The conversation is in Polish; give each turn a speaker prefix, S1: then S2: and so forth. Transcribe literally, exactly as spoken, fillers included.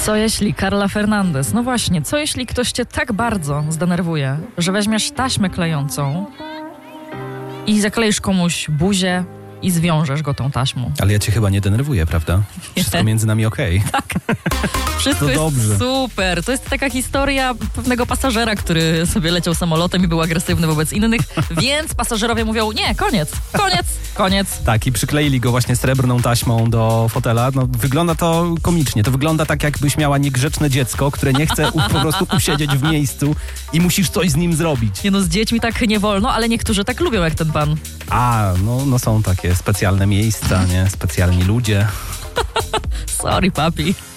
S1: Co jeśli Carla Fernandez? No właśnie, co jeśli ktoś cię tak bardzo zdenerwuje, że weźmiesz taśmę klejącą i zakleisz komuś buzię i zwiążesz go tą taśmą?
S2: Ale ja cię chyba nie denerwuję, prawda? Wszystko
S1: Nie.
S2: między nami okej.
S1: Tak. Wszystko
S2: To
S1: jest
S2: dobrze.
S1: super. To jest taka historia pewnego pasażera, który sobie leciał samolotem i był agresywny wobec innych, więc pasażerowie mówią, nie, koniec, koniec, koniec.
S2: Tak, i przykleili go właśnie srebrną taśmą do fotela. No, wygląda to komicznie. To wygląda tak, jakbyś miała niegrzeczne dziecko, które nie chce u, po prostu usiedzieć w miejscu i musisz coś z nim zrobić.
S1: Nie no, z dziećmi tak nie wolno, ale niektórzy tak lubią jak ten pan.
S2: A, no, no są takie specjalne miejsca, nie? Specjalni ludzie.
S1: Sorry, papi.